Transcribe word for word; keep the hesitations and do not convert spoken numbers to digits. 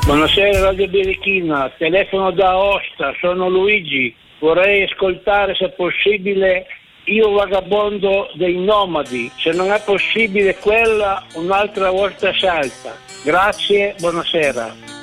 Buonasera Radio Birichina, telefono da Aosta, sono Luigi, vorrei ascoltare se è possibile Io vagabondo dei nomadi, se non è possibile quella un'altra volta salta. Grazie, buonasera.